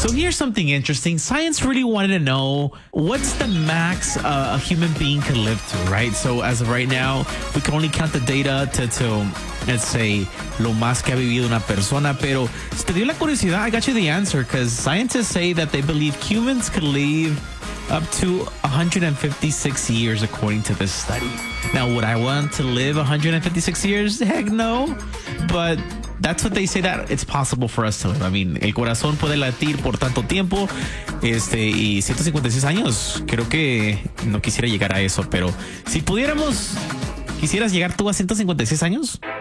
So here's something interesting. Science really wanted to know what's the max a human being can live to, right? So as of right now, we can only count the data to let's say, lo más que ha vivido una persona. Pero si te dio la curiosidad, I got you the answer, because scientists say that they believe humans could live up to 156 years according to this study. Now, would I want to live 156 years? Heck no. But that's what they say, that it's possible for us to live. I mean, el corazón puede latir por tanto tiempo, y 156 años. Creo que no quisiera llegar a eso, pero si pudiéramos, ¿quisieras llegar tú a 156 años?